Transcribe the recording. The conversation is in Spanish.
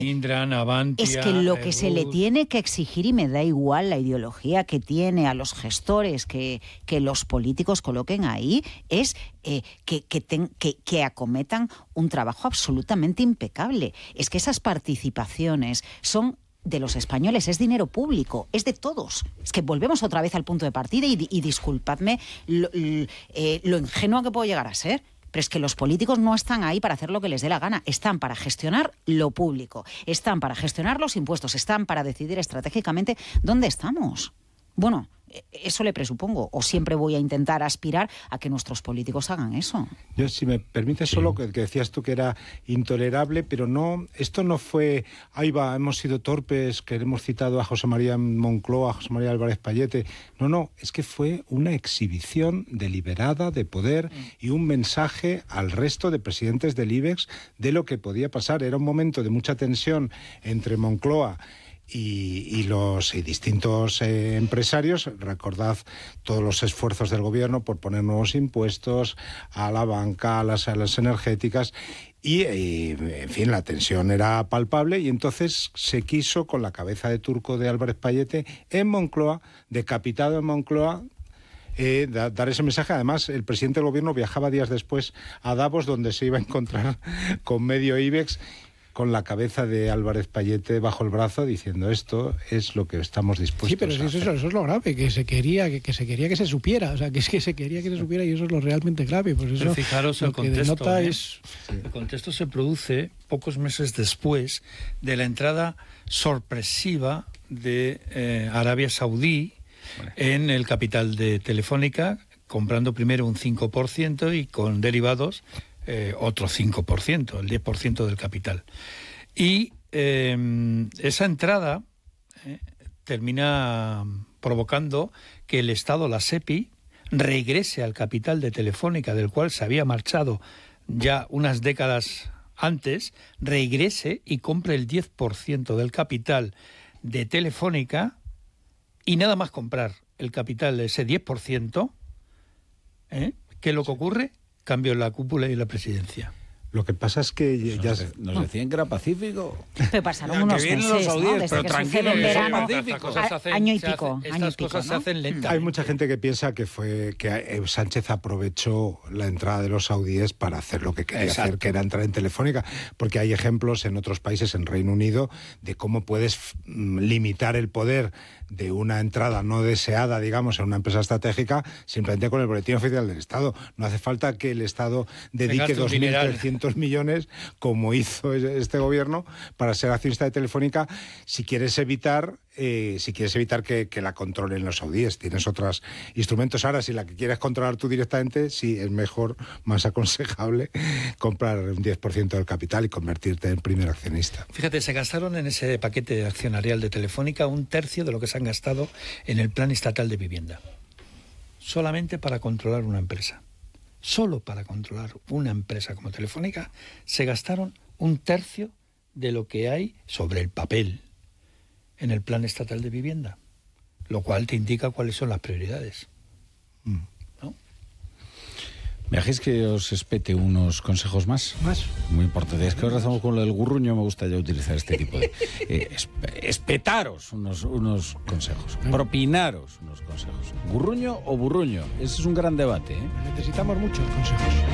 Indran, Avantia, es que lo que se le tiene que exigir, y me da igual la ideología que tiene a los gestores que los políticos coloquen ahí, es que acometan un trabajo absolutamente impecable. Es que esas participaciones son de los españoles, es dinero público, es de todos. Es que volvemos otra vez al punto de partida y disculpadme lo ingenua que puedo llegar a ser. Pero es que los políticos no están ahí para hacer lo que les dé la gana, están para gestionar lo público, están para gestionar los impuestos, están para decidir estratégicamente dónde estamos. Bueno, eso le presupongo, o siempre voy a intentar aspirar a que nuestros políticos hagan eso. Yo, si me permites, solo que decías tú que era intolerable, pero no, esto no fue, ahí va, hemos sido torpes, que hemos citado a José María Moncloa, a José María Álvarez Pallete. No, es que fue una exhibición deliberada de poder y un mensaje al resto de presidentes del IBEX de lo que podía pasar. Era un momento de mucha tensión entre Moncloa y los distintos empresarios. Recordad todos los esfuerzos del gobierno por poner nuevos impuestos a la banca, a las energéticas, y en fin, la tensión era palpable, y entonces se quiso, con la cabeza de turco de Álvarez Pallete en Moncloa, decapitado en Moncloa, dar ese mensaje. Además, el presidente del gobierno viajaba días después a Davos, donde se iba a encontrar con medio IBEX, con la cabeza de Álvarez Pallete bajo el brazo, diciendo: esto es lo que estamos dispuestos a hacer. Sí, pero eso es lo grave, que se quería que se supiera, o sea, que es que se quería que se supiera, y eso es lo realmente grave. Pues eso, pero fijaros el contexto, el contexto se produce pocos meses después de la entrada sorpresiva de Arabia Saudí en el capital de Telefónica, comprando primero un 5% y con derivados otro 5%, el 10% del capital. Y esa entrada termina provocando que el Estado, la SEPI, regrese al capital de Telefónica, del cual se había marchado ya unas décadas antes, regrese y compre el 10% del capital de Telefónica, y nada más comprar el capital de ese 10%, ¿qué es lo que ocurre? Cambio en la cúpula y en la presidencia. Lo que pasa es que nos decían que era pacífico. Pero pasaron unos meses, los saudíes, desde pero que tranquilo, sucede en verano, año y pico. Estas cosas se hacen lentas. Hay mucha gente que piensa que Sánchez aprovechó la entrada de los saudíes para hacer lo que quería hacer, que era entrar en Telefónica, porque hay ejemplos en otros países, en Reino Unido, de cómo puedes limitar el poder de una entrada no deseada, digamos, en una empresa estratégica, simplemente con el boletín oficial del Estado. No hace falta que el Estado dedique 2.300 millones, como hizo este gobierno, para ser accionista de Telefónica, si quieres evitar que la controlen los saudíes. Tienes otros instrumentos. Ahora, si la que quieres controlar tú directamente, sí, es mejor, más aconsejable, comprar un 10% del capital y convertirte en primer accionista. Fíjate, se gastaron en ese paquete accionarial de Telefónica 1/3 de lo que se han gastado en el Plan Estatal de Vivienda. Solamente para controlar una empresa. Solo para controlar una empresa como Telefónica se gastaron 1/3 de lo que hay sobre el papel en el Plan Estatal de Vivienda, lo cual te indica cuáles son las prioridades. ¿No? ¿Me dejéis que os espete unos consejos más? Muy importante. Es que ahora estamos con lo del gurruño, me gusta ya utilizar este tipo de... espetaros unos consejos, propinaros unos consejos. ¿Gurruño o burruño? Ese es un gran debate, ¿eh? Necesitamos muchos consejos.